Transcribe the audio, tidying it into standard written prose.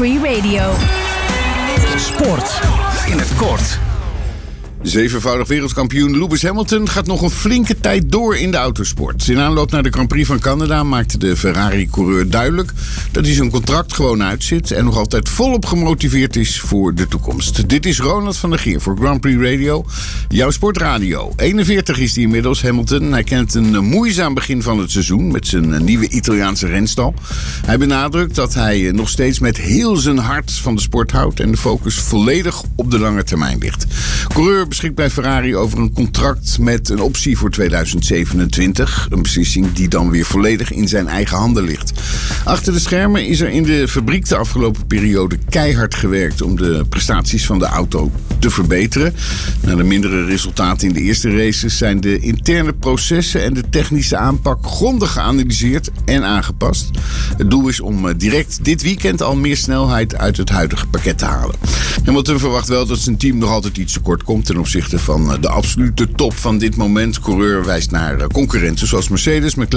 Prix Radio. Sport in het kort. Zevenvoudig wereldkampioen Lewis Hamilton gaat nog een flinke tijd door in de autosport. In aanloop naar de Grand Prix van Canada maakte de Ferrari-coureur duidelijk dat hij zijn contract gewoon uitzit en nog altijd volop gemotiveerd is voor de toekomst. Dit is Ronald van der Geer voor Grand Prix Radio, jouw sportradio. 41 is hij inmiddels, Hamilton. Hij kent een moeizaam begin van het seizoen met zijn nieuwe Italiaanse renstal. Hij benadrukt dat hij nog steeds met heel zijn hart van de sport houdt en de focus volledig op de lange termijn ligt. Coureur beschikt bij Ferrari over een contract met een optie voor 2027. Een beslissing die dan weer volledig in zijn eigen handen ligt. Achter de schermen is er in de fabriek de afgelopen periode keihard gewerkt om de prestaties van de auto te verbeteren. Na de mindere resultaten in de eerste races zijn de interne processen en de technische aanpak grondig geanalyseerd en aangepast. Het doel is om direct dit weekend al meer snelheid uit het huidige pakket te halen. Hamilton verwacht wel dat zijn team nog altijd iets tekort komt ten opzichte van de absolute top van dit moment. Coureur wijst naar concurrenten zoals Mercedes, McLaren